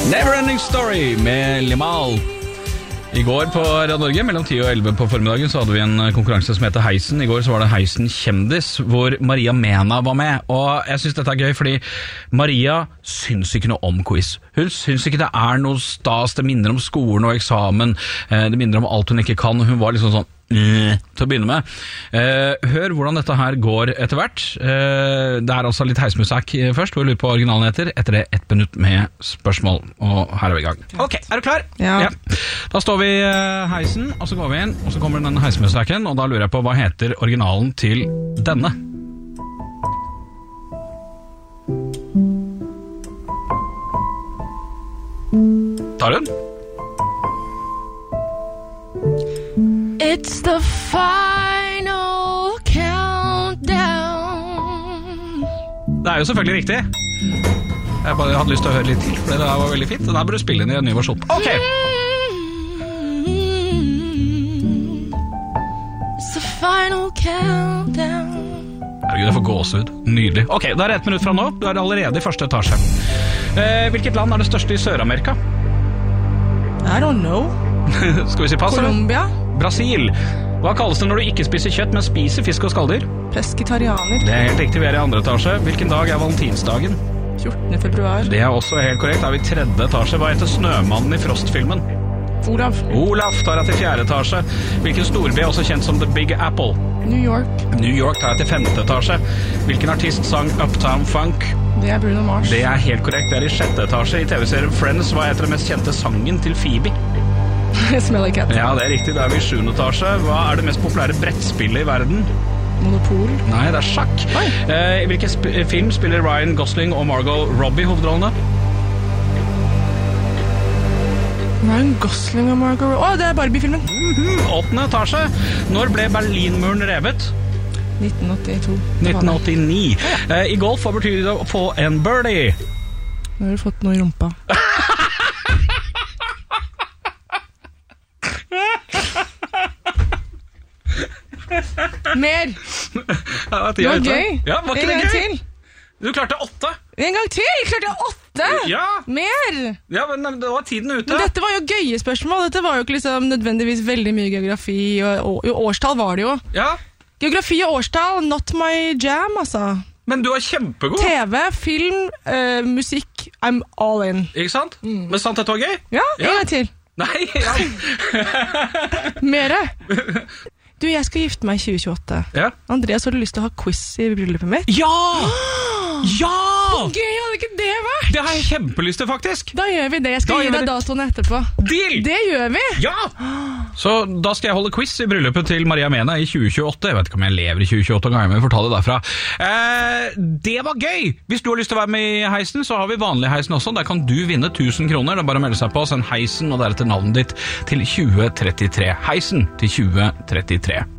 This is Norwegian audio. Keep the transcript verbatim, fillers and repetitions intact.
Neverending Story med Limahl. I går på Radio Norge, mellom ti og elleve på formiddagen, så hadde vi en konkurranse som heter Heisen. I går så var det Heisen Kjendis, hvor Maria Mena var med. Og jeg synes dette er gøy, fordi Maria syns ikke noe om quiz. Hun syns ikke det er noe stas, det minner om skolen og eksamen. Det minner om alt hun ikke kan. Hun var liksom sånn til å begynne med. Hør hvordan dette her går etter hvert. Det er også litt heismusikk først, hvor vi lurer på originalen heter. Etter det ett minutt med spørsmål. Og her er vi i gang. Ok, er du klar? Ja. Ja. Da står vi i heisen, og så går vi inn, og så kommer den heismusikken, og da lurer jeg på hva heter originalen til denne. Tar du den? It's the final countdown. Det er jo selvfølgelig riktig. Jeg bare hadde lyst til å høre litt til, for det var veldig fint. Og da bør du spille inn i en ny versjon. Ok! It's the final countdown. Herregud, jeg får gåsehud. Nydelig. Ok, da er det ett minutt fra nå. Du er allerede i første etasje. Eh, hvilket land er det største i Sør-Amerika? I don't know. Skal vi si pass? Colombia? Brasil. Hva kalles det når du ikke spiser kjøtt, men spiser fisk og skaldyr? Pesketarianer. Det er helt riktig, vi er i andre etasje. Hvilken dag er valentinsdagen? fjortende februar. Det er også helt korrekt, da er vi i tredje etasje. Hva heter snømannen i Frost-filmen? Olav. Olaf tar jeg til fjerde etasje. Hvilken storby er også kjent som The Big Apple? New York. New York tar jeg til femte etasje. Hvilken artist sang Uptown Funk? Det er Bruno Mars. Det er helt korrekt, det er i sjette etasje. I T V-serien Friends, hva heter den mest kjente sangen til Phoebe? Smelly Cat. Ja, det er riktig, da er vi i sjuende etasje. Hva er det mest populære brettspillet i verden? Monopol. Nei, det er sjakk. Eh, I hvilken sp film spiller Ryan Gosling og Margot Robbie hovedrollene? Ryan Gosling og Margot Robbie. Åh, det er Barbie-filmen. Mm-hmm. Åttende etasje. Når ble Berlinmuren revet? nitten åttito. nitten åttini. Eh, I golf, hva betyr det å få en birdie? Nå har du fått noe i rumpa. Mer. Ja, Det var gøy. Ja, var ikke En det gang gøy? til. Du klarte åtte. En gang til. Jeg klarte åtte. Ja. Mer. Ja, men det var tiden ute. Men dette var jo gøye spørsmål. Dette var jo ikke liksom nødvendigvis veldig mye geografi, og, og, og årstall var det jo. Ja, Geografi og årstall, not my jam, altså. men du var kjempegod. T V, film, eh, musikk, I'm all in. Ikke sant? Men sant dette var gøy? Ja, en Ja. gang til. Nei, ja. Mere. Du, jeg skal gifte meg i tjue tjueåtte. Ja. Andreas, har du lyst til å ha quiz i bryllupet mitt? Ja! Ja! Gøy, hadde ikke det vært? Det har jeg kjempelyst til, faktisk. Da gjør vi det. Jeg skal Da gi gjør deg vi det. datoen etterpå. Deal! Det gjør vi. Ja! Så da skal jeg holde quiz i bryllupet til Maria Mena i tjue tjueåtte. Jeg vet ikke om jeg lever i tjue tjueåtte engang, men jeg får ta det derfra. Eh, det var gøy! Hvis du har lyst til å være med i heisen, så har vi vanlig heisen også. Der kan du vinne tusen kroner. Det er bare å melde seg på, send heisen og deretter navnet ditt til tjue trettitre. Heisen til tjue trettitre.